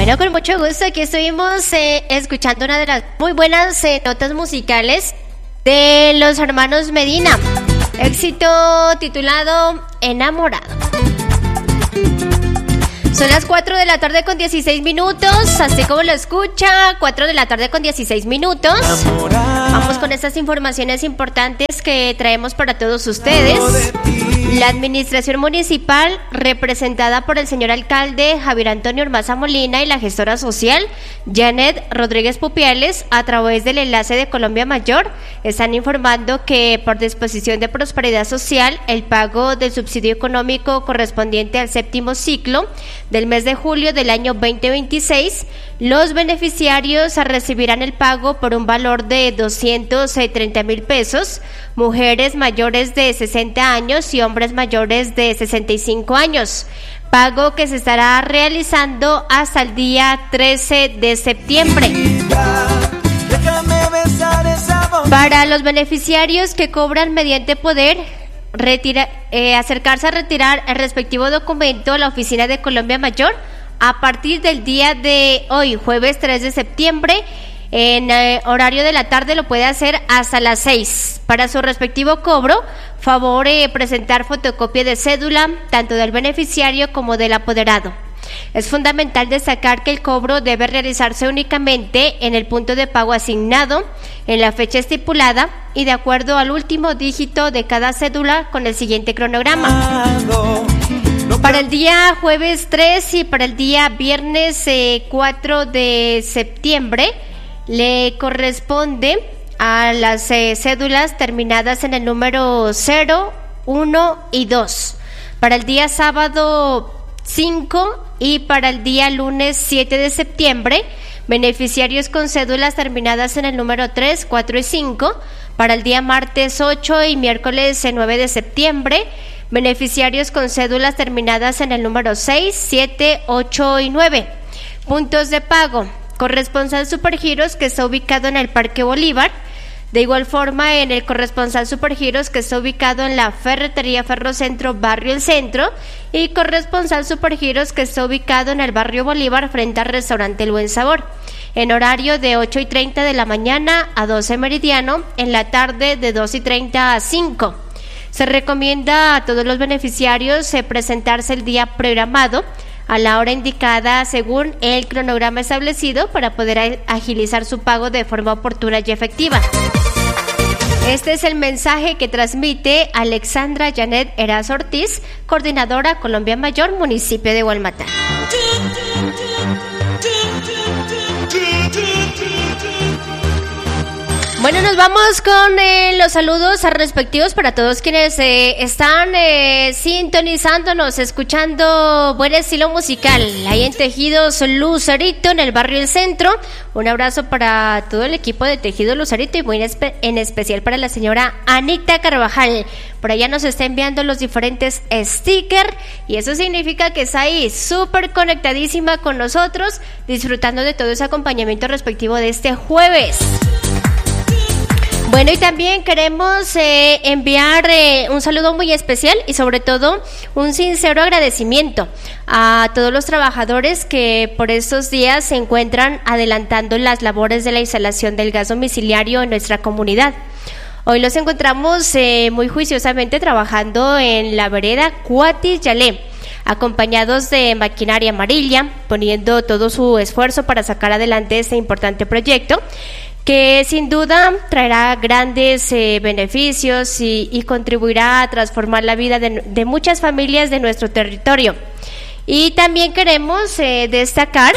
Bueno, con mucho gusto, aquí estuvimos escuchando una de las muy buenas notas musicales de los hermanos Medina. Éxito titulado Enamorado. Son las 4 de la tarde con 16 minutos, así como lo escucha, 4 de la tarde con 16 minutos. Vamos con estas informaciones importantes que traemos para todos ustedes. La administración municipal, representada por el señor alcalde Javier Antonio Ormaza Molina y la gestora social Janet Rodríguez Pupiales, a través del enlace de Colombia Mayor, están informando que por disposición de Prosperidad Social, el pago del subsidio económico correspondiente al séptimo ciclo del mes de julio del año 2026, los beneficiarios recibirán el pago por un valor de 230,000 pesos, mujeres mayores de 60 años y hombres mayores de 65 años, pago que se estará realizando hasta el día 13 de septiembre. Para los beneficiarios que cobran mediante poder acercarse a retirar el respectivo documento a la oficina de Colombia Mayor a partir del día de hoy, jueves 3 de septiembre, en horario de la tarde lo puede hacer hasta las 6. Para su respectivo cobro, favor presentar fotocopia de cédula, tanto del beneficiario como del apoderado. Es fundamental destacar que el cobro debe realizarse únicamente en el punto de pago asignado, en la fecha estipulada y de acuerdo al último dígito de cada cédula con el siguiente cronograma. Para el día jueves 3 y para el día viernes 4 de septiembre le corresponde a las cédulas terminadas en el número 0, 1 y 2. Para el día sábado 5 y para el día lunes 7 de septiembre, beneficiarios con cédulas terminadas en el número 3, 4 y 5. Para el día martes 8 y miércoles 9 de septiembre, beneficiarios con cédulas terminadas en el número 6, 7, 8 y 9. Puntos de pago: corresponsal Supergiros, que está ubicado en el Parque Bolívar. De igual forma, en el corresponsal Supergiros, que está ubicado en la Ferretería Ferrocentro, Barrio El Centro, y corresponsal Supergiros, que está ubicado en el Barrio Bolívar, frente al restaurante El Buen Sabor, en horario de 8:30 de la mañana a 12 meridiano, en la tarde de 2:30 a 5. Se recomienda a todos los beneficiarios presentarse el día programado a la hora indicada según el cronograma establecido para poder agilizar su pago de forma oportuna y efectiva. Este es el mensaje que transmite Alexandra Janet Eras Ortiz, coordinadora Colombia Mayor, municipio de Gualmatá. Bueno, nos vamos con los saludos respectivos para todos quienes están sintonizándonos, escuchando buen estilo musical. Ahí en Tejidos Lucerito, en el Barrio El Centro. Un abrazo para todo el equipo de Tejidos Lucerito y muy en especial para la señora Anita Carvajal. Por allá nos está enviando los diferentes stickers y eso significa que está ahí súper conectadísima con nosotros, disfrutando de todo ese acompañamiento respectivo de este jueves. Bueno, y también queremos enviar un saludo muy especial y sobre todo un sincero agradecimiento a todos los trabajadores que por estos días se encuentran adelantando las labores de la instalación del gas domiciliario en nuestra comunidad. Hoy los encontramos muy juiciosamente trabajando en la vereda Cuatis Yalé, acompañados de maquinaria amarilla, poniendo todo su esfuerzo para sacar adelante este importante proyecto, que sin duda traerá grandes beneficios y contribuirá a transformar la vida de muchas familias de nuestro territorio. Y también queremos destacar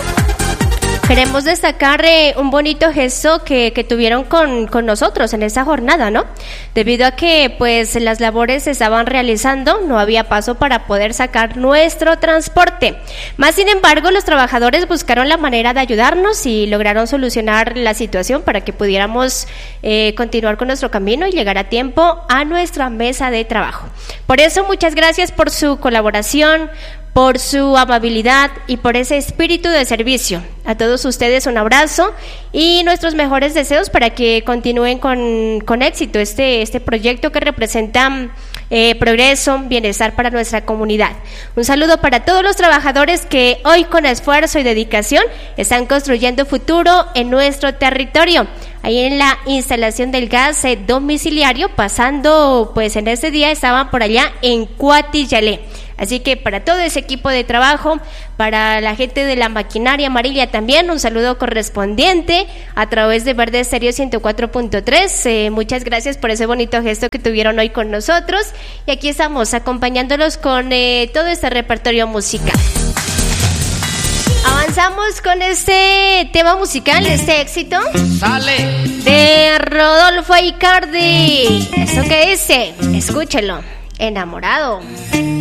un bonito gesto que tuvieron con nosotros en esta jornada, ¿no? Debido a que pues las labores se estaban realizando, no había paso para poder sacar nuestro transporte. Más sin embargo, los trabajadores buscaron la manera de ayudarnos y lograron solucionar la situación para que pudiéramos continuar con nuestro camino y llegar a tiempo a nuestra mesa de trabajo. Por eso, muchas gracias por su colaboración, por su amabilidad y por ese espíritu de servicio. A todos ustedes un abrazo y nuestros mejores deseos para que continúen con éxito este proyecto que representa progreso, bienestar para nuestra comunidad. Un saludo para todos los trabajadores que hoy con esfuerzo y dedicación están construyendo futuro en nuestro territorio. Ahí en la instalación del gas domiciliario, pasando pues en este día estaban por allá en Cuatiyalé. Así que para todo ese equipo de trabajo, para la gente de la maquinaria amarilla también, un saludo correspondiente a través de Verde Estéreo 104.3. Muchas gracias por ese bonito gesto que tuvieron hoy con nosotros. Y aquí estamos acompañándolos con todo este repertorio musical. Avanzamos con este tema musical, este éxito de Rodolfo Icardi. ¿Eso qué dice? Escúchelo. Enamorado.